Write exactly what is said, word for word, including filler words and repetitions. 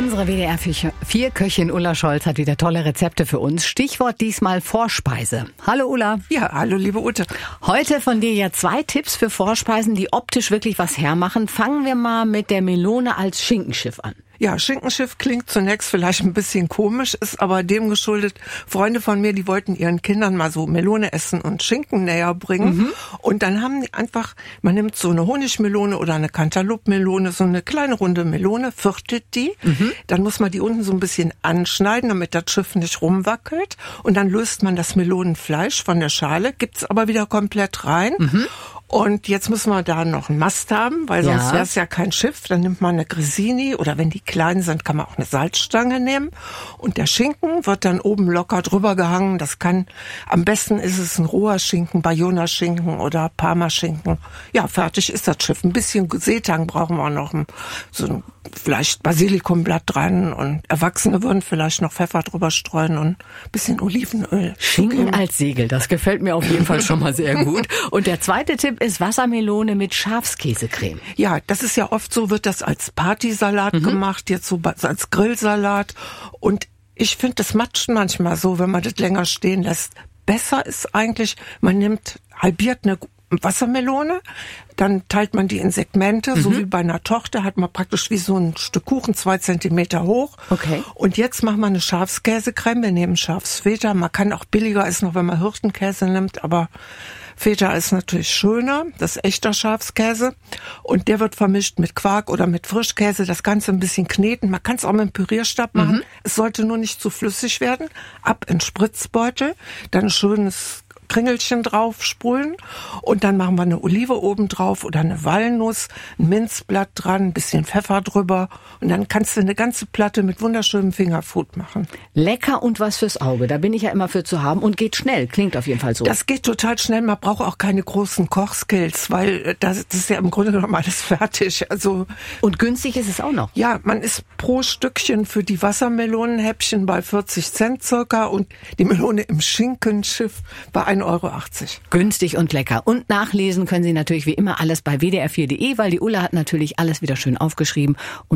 Unsere W D R vier Köchin Ulla Scholz hat wieder tolle Rezepte für uns. Stichwort diesmal Vorspeise. Hallo Ulla. Ja, hallo liebe Ute. Heute von dir ja zwei Tipps für Vorspeisen, die optisch wirklich was hermachen. Fangen wir mal mit der Melone als Schinkenschiff an. Ja, Schinkenschiff klingt zunächst vielleicht ein bisschen komisch, ist aber dem geschuldet, Freunde von mir, die wollten ihren Kindern mal so Melone essen und Schinken näher bringen. Mhm. Und dann haben die einfach, man nimmt so eine Honigmelone oder eine Cantaloupe-Melone, so eine kleine runde Melone, viertelt die. Mhm. Dann muss man die unten so ein bisschen anschneiden, damit das Schiff nicht rumwackelt. Und dann löst man das Melonenfleisch von der Schale, gibt's aber wieder komplett rein. Mhm. Und jetzt müssen wir da noch einen Mast haben, weil sonst ja. wäre es ja kein Schiff. Dann nimmt man eine Grissini oder wenn die klein sind, kann man auch eine Salzstange nehmen. Und der Schinken wird dann oben locker drüber gehangen. Das kann, am besten ist es ein roher Schinken, Bayona-Schinken oder Parma-Schinken. Ja, fertig ist das Schiff. Ein bisschen Seetang brauchen wir noch. So ein, vielleicht Basilikumblatt dran und Erwachsene würden vielleicht noch Pfeffer drüber streuen und ein bisschen Olivenöl. Schinken okay. als Segel, das gefällt mir auf jeden Fall schon mal sehr gut. Und der zweite Tipp ist Wassermelone mit Schafskäsecreme. Ja, das ist ja oft so, wird das als Partysalat mhm. gemacht, jetzt so als Grillsalat. Und ich finde, das matscht manchmal so, wenn man das länger stehen lässt. Besser ist eigentlich, man nimmt, halbiert eine Wassermelone, dann teilt man die in Segmente, mhm. so wie bei einer Torte, hat man praktisch wie so ein Stück Kuchen, zwei Zentimeter hoch. Okay. Und jetzt macht man eine Schafskäsecreme, wir nehmen Schafsfeta, man kann auch billiger ist noch, wenn man Hirtenkäse nimmt, aber Feta ist natürlich schöner, das ist echter Schafskäse und der wird vermischt mit Quark oder mit Frischkäse, das Ganze ein bisschen kneten, man kann es auch mit einem Pürierstab machen, mhm. es sollte nur nicht zu flüssig werden, ab in Spritzbeutel, dann ein schönes Kringelchen drauf sprühen und dann machen wir eine Olive oben drauf oder eine Walnuss, ein Minzblatt dran, ein bisschen Pfeffer drüber und dann kannst du eine ganze Platte mit wunderschönem Fingerfood machen. Lecker und was fürs Auge, da bin ich ja immer für zu haben und geht schnell, klingt auf jeden Fall so. Das geht total schnell, man braucht auch keine großen Kochskills, weil das, das ist ja im Grunde genommen alles fertig. Also und günstig ist es auch noch. Ja, man ist pro Stückchen für die Wassermelonenhäppchen bei vierzig Cent circa und die Melone im Schinkenschiff bei ein Euro achtzig. Günstig und lecker. Und nachlesen können Sie natürlich wie immer alles bei w d r vier punkt d e, weil die Ulla hat natürlich alles wieder schön aufgeschrieben. Und